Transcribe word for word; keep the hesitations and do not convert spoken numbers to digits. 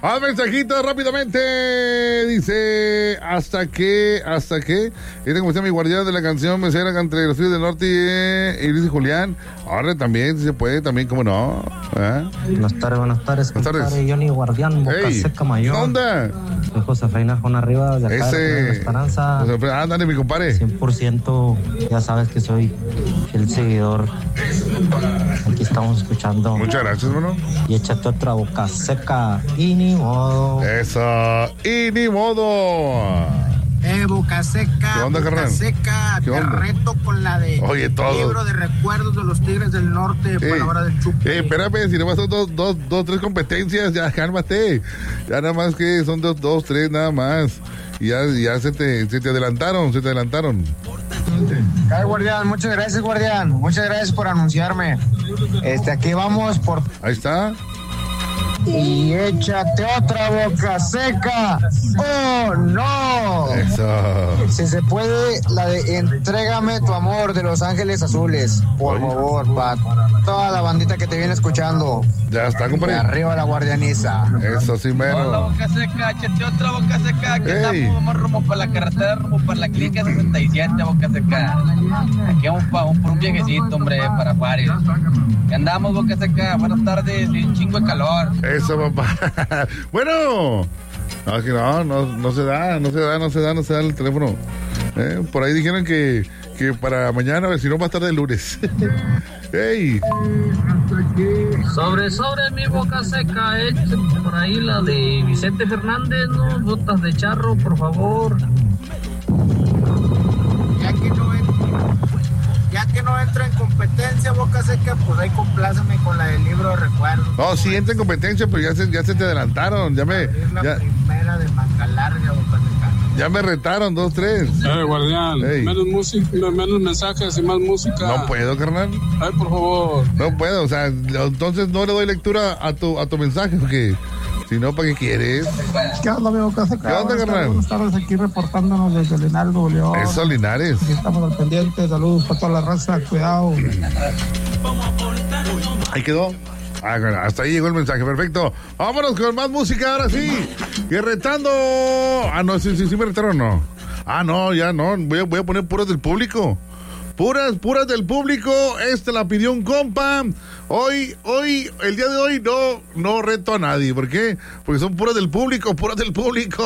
Ah, mensajito rápidamente. Dice, ¿hasta qué? ¿Hasta qué? Este como está mi guardián de la canción mesera entre los Tigres del Norte y, y Luis y Julián. Ahora también, si se puede, también, ¿cómo no? ¿Eh? Buenas tardes, buenas tardes. Buenas tardes. Johnny Guardián, Boca Hey, Seca Mayor. ¿qué onda? Soy José Feina Jona Arriba, de acá de Ese. La Esperanza. José, ándale, mi compadre. cien por ciento, ya sabes que soy el seguidor. Aquí estamos escuchando. Muchas gracias, hermano. Y échate otra Boca Seca y ni modo. Eso, y ni modo. Eh, Boca Seca, ¿Qué onda, Boca carnal? Seca, ¿Qué te onda? reto con la de Oye, todo. libro de recuerdos de los Tigres del Norte, Ey, palabra del Chucky. ey, espérame, si nomás son dos, dos, dos, tres competencias, ya cálmate. Ya nada más que son dos, dos, tres nada más. Y ya, ya se te, se te adelantaron, se te adelantaron. Ay, Guardián, muchas gracias, Guardián. Muchas gracias por anunciarme. Este, aquí vamos por... Ahí está. Y échate otra Boca Seca. ¡Oh, no! Eso. Si se puede, la de Entrégame tu amor de Los Ángeles Azules. Por Oye. favor, para toda la bandita que te viene escuchando. Ya está, De compadre. arriba la guardianiza. Eso sí, Hola, mero. Boca Seca, échate otra Boca Seca, que Ey. estamos vamos rumbo para la carretera, rumbo para la clínica sesenta y siete, Boca Seca. Aquí vamos pa- por un viajecito, hombre, para Juárez. ¿Qué andamos, Boca Seca? Buenas tardes, y un chingo de calor. Eso, papá. Bueno. No, es que no, no, no se da, no se da, no se da, no se da el teléfono. Eh, por ahí dijeron que, que para mañana, si no, más tarde el lunes. ¡Ey! Sobre, sobre mi Boca Seca, échate por ahí la de Vicente Fernández, ¿no? Botas de charro, por favor. Ya que no entra, ya que no entra en competencia Boca Seca, pues ahí compláceme con la del libro de recuerdos. No, sí entra en competencia, pero ya se, ya se te adelantaron. Ya me, Es la ya, primera de manga larga, Boca Seca. ya me retaron, dos, tres. Eh, guardián, Ey. menos música, menos mensajes y más música. No puedo, carnal. Ay, por favor. No puedo, o sea, entonces no le doy lectura a tu, a tu mensaje, porque si no, ¿para qué quieres? ¿Qué onda, mi Boca Seca? ¿Qué onda, Buenas carnal? tardes, Buenas tardes, aquí reportándonos desde Linaldo, León. Eso, Linares. Aquí estamos al pendiente, saludos para toda la raza, cuidado. Ahí quedó. Ah, bueno, hasta ahí llegó el mensaje, perfecto. Vámonos con más música, ahora sí. Que retando. Ah, no, sí, sí, sí me retaron, no. Ah, no, ya no. Voy a, voy a poner puras del público. Puras, puras del público. Esta la pidió un compa. Hoy, hoy, el día de hoy no, no reto a nadie. ¿Por qué? Porque son puras del público, puras del público.